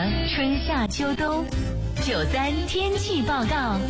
春夏秋冬，93天气报告。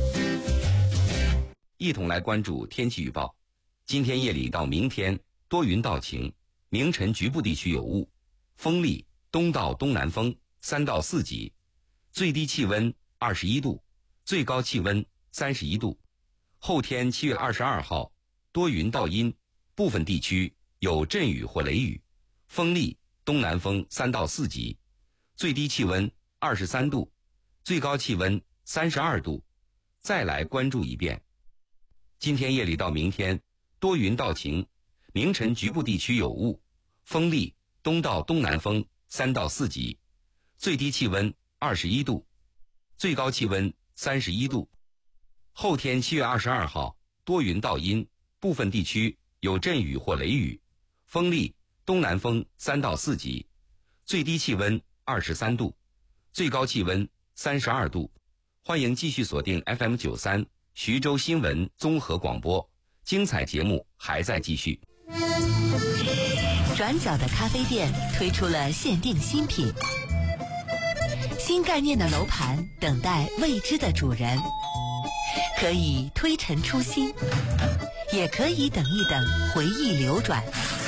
一同来关注天气预报。今天夜里到明天多云到晴，明晨局部地区有雾，风力东到东南风3到4级，最低气温21度，最高气温31度。后天7月22号多云到阴，部分地区有阵雨或雷雨，风力东南风3到4级，最低气温23度，最高气温32度。再来关注一遍。今天夜里到明天多云到晴，明晨局部地区有雾，风力东到东南风3到4级，最低气温21度，最高气温31度。后天7月22号多云到阴，部分地区有阵雨或雷雨，风力东南风3到4级，最低气温23度，最高气温32度。欢迎继续锁定 FM93 徐州新闻综合广播，精彩节目还在继续。 转角的咖啡店推出了限定新品，新概念的楼盘等待未知的主人，可以推陈出新，也可以等一等回忆流转。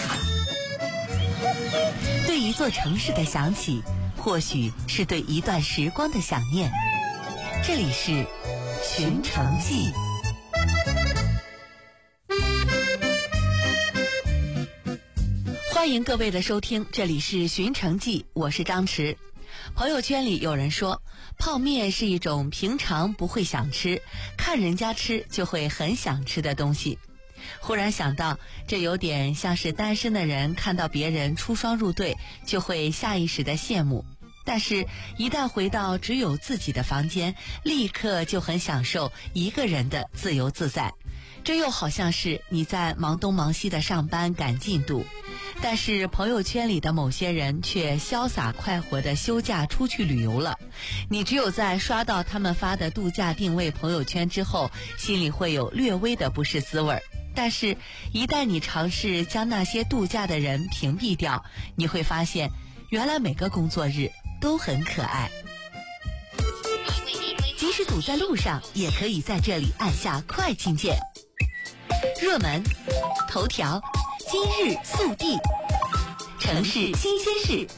对一座城市的想起，或许是对一段时光的想念。这里是寻城记。欢迎各位的收听，这里是寻城记，我是张弛。朋友圈里有人说，泡面是一种平常不会想吃，看人家吃就会很想吃的东西。忽然想到，这有点像是单身的人看到别人出双入对，就会下意识的羡慕。但是一旦回到只有自己的房间，立刻就很享受一个人的自由自在。这又好像是你在忙东忙西的上班赶进度，但是朋友圈里的某些人却潇洒快活的休假出去旅游了。你只有在刷到他们发的度假定位朋友圈之后，心里会有略微的不是滋味。但是一旦你尝试将那些度假的人屏蔽掉，你会发现原来每个工作日都很可爱。即使堵在路上，也可以在这里按下快进键。热门、头条、今日速递、城市新鲜事。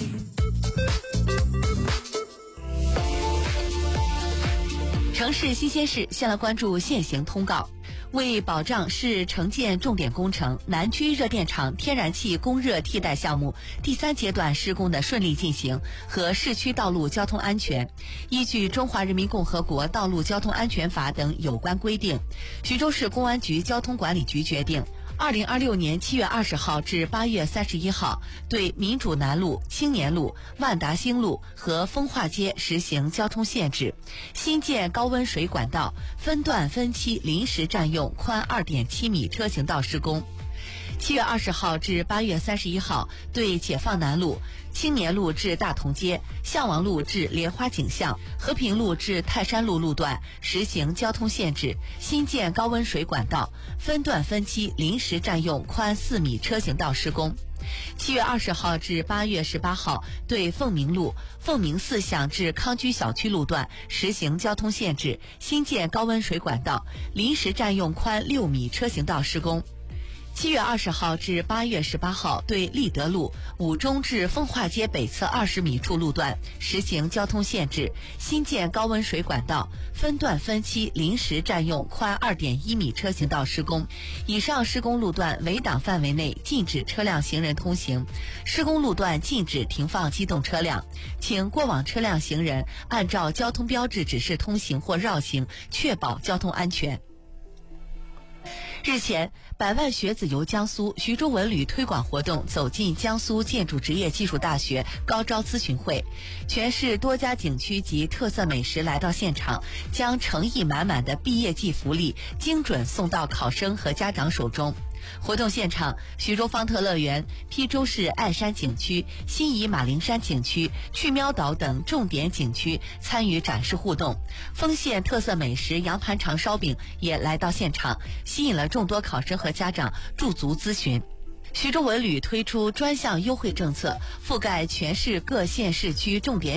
城市新鲜事，先来关注现行通告。为保障市城建重点工程南区热电厂天然气供热替代项目第3阶段施工的顺利进行和市区道路交通安全，依据《中华人民共和国道路交通安全法》等有关规定，徐州市公安局交通管理局决定2026年7月20号至8月31号对民主南路、青年路、万达兴路和丰化街实行交通限制，新建高温水管道，分段分期临时占用宽2.7米车行道施工。7月20号至8月31号对解放南路、青年路至大同街、向王路至莲花景巷、和平路至泰山路路段实行交通限制，新建高温水管道，分段分期临时占用宽4米车行道施工。7月20号至8月18号对凤鸣路、凤鸣4巷至康居小区路段实行交通限制，新建高温水管道，临时占用宽6米车行道施工。7月20号至8月18号对立德路、五中至丰化街北侧20米处路段实行交通限制，新建高温水管道，分段分期临时占用宽2.1米车行道施工。以上施工路段围挡范围内禁止车辆行人通行，施工路段禁止停放机动车辆，请过往车辆行人按照交通标志指示通行或绕行，确保交通安全。日前，百万学子游江苏徐州文旅推广活动走进江苏建筑职业技术大学高招咨询会，全市多家景区及特色美食来到现场，将诚意满满的毕业季福利精准送到考生和家长手中。活动现场，徐州方特乐园、邳州市爱山景区、新沂马铃山景区、去喵岛等重点景区参与展示互动。丰县特色美食羊盘肠烧饼也来到现场，吸引了众多考生和家长驻足咨询。徐州文旅推出专项优惠政策，覆盖全市各县市区重点